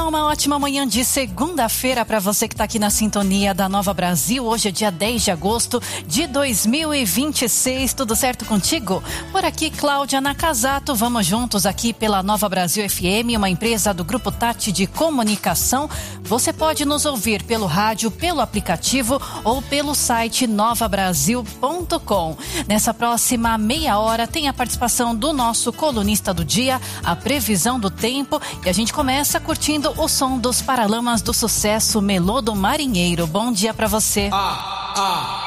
uma ótima manhã de segunda-feira para você que está aqui na sintonia da Nova Brasil. Hoje é dia 10 de agosto de 2026. Tudo certo contigo? Por aqui, Cláudia Nakazato. Vamos juntos aqui pela Nova Brasil FM, uma empresa do Grupo Tati de Comunicação. Você pode nos ouvir pelo rádio, pelo aplicativo ou pelo site novabrasil.com. Nessa próxima meia hora tem a participação do nosso colunista do dia, a previsão do tempo, e a gente começa curtindo o som dos Paralamas do Sucesso, Melô do Marinheiro. Bom dia pra você.